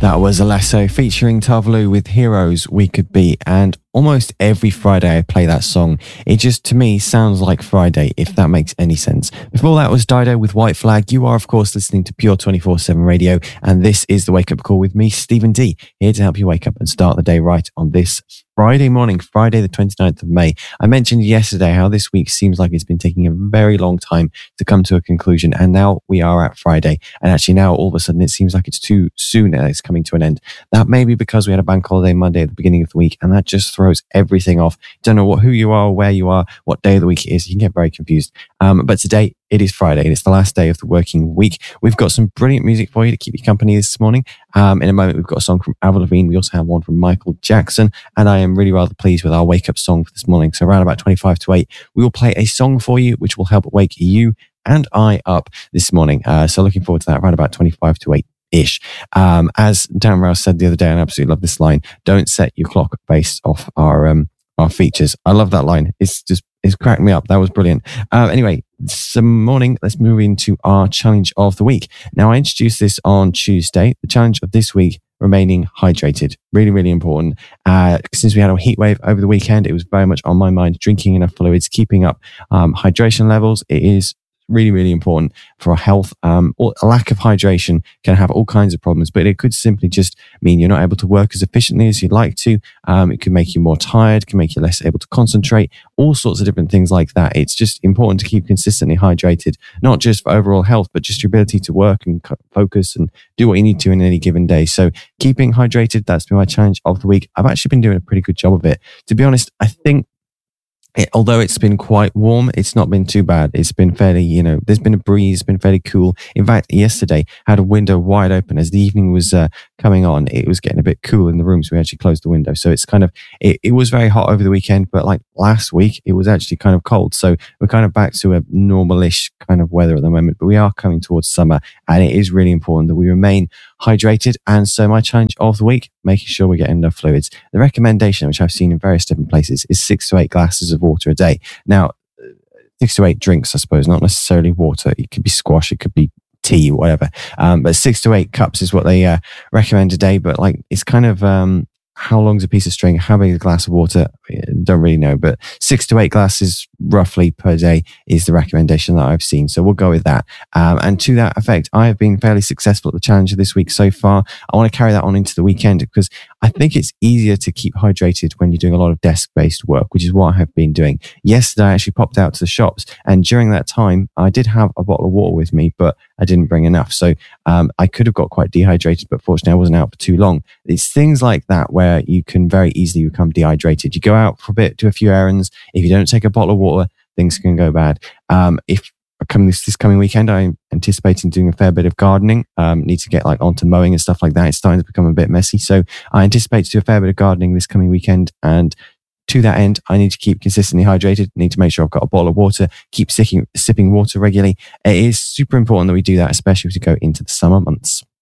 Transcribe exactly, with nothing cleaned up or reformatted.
That was Alesso featuring Tavalu with Heroes We Could Be, and almost every Friday I play that song. It just, to me, sounds like Friday, if that makes any sense. Before that was Dido with White Flag. You are, of course, listening to Pure twenty-four seven Radio, and this is the Wake Up Call with me, Stephen D, here to help you wake up and start the day right on this Friday morning, Friday the twenty-ninth of May. I mentioned yesterday how this week seems like it's been taking a very long time to come to a conclusion, and now we are at Friday, and actually now all of a sudden it seems like it's too soon and it's coming to an end. That may be because we had a bank holiday Monday at the beginning of the week, and that just throws everything off. Don't know what who you are, where you are, what day of the week it is. You can get very confused. Um, but today it is Friday, and it's the last day of the working week. We've got some brilliant music for you to keep you company this morning. Um, in a moment, we've got a song from Avril Lavigne. We also have one from Michael Jackson, and I am really rather pleased with our wake up song for this morning. So around about twenty-five to eight, we will play a song for you, which will help wake you and I up this morning. Uh, so looking forward to that around about twenty-five to eight. Ish. Um, as Dan Rouse said the other day, and I absolutely love this line, don't set your clock based off our um, our features. I love that line. It's just, it's cracked me up. That was brilliant. Uh, anyway, some morning, let's move into our challenge of the week. Now, I introduced this on Tuesday. The challenge of this week, remaining hydrated. Really, really important. Uh, since we had a heat wave over the weekend, it was very much on my mind, drinking enough fluids, keeping up um, hydration levels. It is really, really important for our health. Um, or a lack of hydration can have all kinds of problems, but it could simply just mean you're not able to work as efficiently as you'd like to. Um, it can make you more tired, can make you less able to concentrate, all sorts of different things like that. It's just important to keep consistently hydrated, not just for overall health, but just your ability to work and focus and do what you need to in any given day. So keeping hydrated, that's been my challenge of the week. I've actually been doing a pretty good job of it. To be honest, I think It, although it's been quite warm, it's not been too bad. It's been fairly, you know, there's been a breeze, been fairly cool. In fact, yesterday I had a window wide open as the evening was uh, coming on. It was getting a bit cool in the room, so we actually closed the window. So it's kind of, it, it was very hot over the weekend, but like last week, it was actually kind of cold. So we're kind of back to a normalish kind of weather at the moment, but we are coming towards summer, and it is really important that we remain hydrated. And so my challenge of the week, making sure we're getting enough fluids. The recommendation, which I've seen in various different places, is six to eight glasses of water a day. Now, six to eight drinks, I suppose, not necessarily water. It could be squash, it could be tea, whatever. Um, but six to eight cups is what they uh, recommend a day. But like, it's kind of um, how long's a piece of string? How big is a glass of water? Don't really know, but six to eight glasses roughly per day is the recommendation that I've seen. So we'll go with that. Um, and to that effect, I have been fairly successful at the challenge of this week so far. I want to carry that on into the weekend because I think it's easier to keep hydrated when you're doing a lot of desk-based work, which is what I have been doing. Yesterday, I actually popped out to the shops, and during that time, I did have a bottle of water with me, but I didn't bring enough. So um, I could have got quite dehydrated, but fortunately, I wasn't out for too long. It's things like that where you can very easily become dehydrated. You go out for a bit, do a few errands. If you don't take a bottle of water, things can go bad. Um, if Coming this, this coming weekend, I'm anticipating doing a fair bit of gardening. Um, need to get like onto mowing and stuff like that. It's starting to become a bit messy. So I anticipate to do a fair bit of gardening this coming weekend. And to that end, I need to keep consistently hydrated. Need to make sure I've got a bottle of water, keep sipping, sipping water regularly. It is super important that we do that, especially as we go into the summer months.